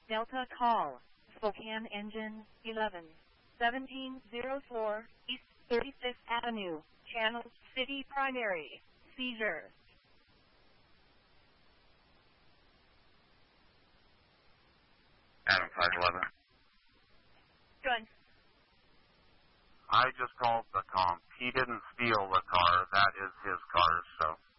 Delta call. Spokane engine 11. 1704 East 35th Avenue. Channel City Primary. Seizure. Adam 511. Good. I just called the comp. He didn't steal the car. That is his car, so